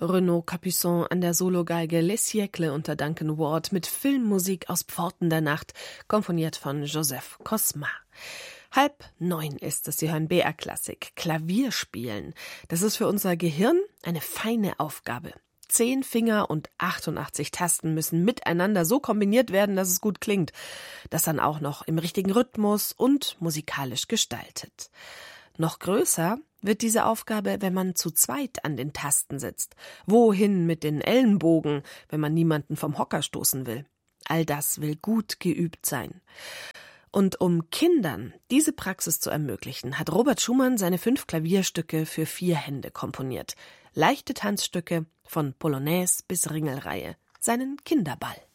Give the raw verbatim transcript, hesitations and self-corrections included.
Renaud Capuçon an der Sologeige Les Siècles unter Duncan Ward mit Filmmusik aus Pforten der Nacht, komponiert von Joseph Cosma. Halb neun ist es, Sie hören B R-Klassik, Klavier spielen. Das ist für unser Gehirn eine feine Aufgabe. Zehn Finger und achtundachtzig Tasten müssen miteinander so kombiniert werden, dass es gut klingt. Das dann auch noch im richtigen Rhythmus und musikalisch gestaltet. Noch größer wird diese Aufgabe, wenn man zu zweit an den Tasten sitzt. Wohin mit den Ellenbogen, wenn man niemanden vom Hocker stoßen will? All das will gut geübt sein. Und um Kindern diese Praxis zu ermöglichen, hat Robert Schumann seine fünf Klavierstücke für vier Hände komponiert. Leichte Tanzstücke von Polonaise bis Ringelreihe, seinen Kinderball.